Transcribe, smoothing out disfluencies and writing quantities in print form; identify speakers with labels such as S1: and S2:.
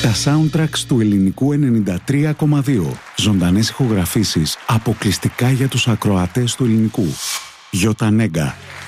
S1: Τα soundtracks του ελληνικού 93,2. Ζωντανές ηχογραφήσεις αποκλειστικά για τους ακροατές του ελληνικού. Γιώτα Νέγκα.